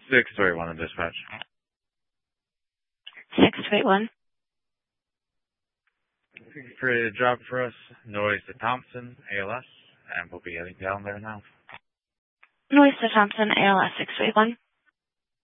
631 in dispatch. 631. Create a job for us. Noise to Thompson, ALS, and we'll be heading down there now. Noise to Thompson, ALS 631.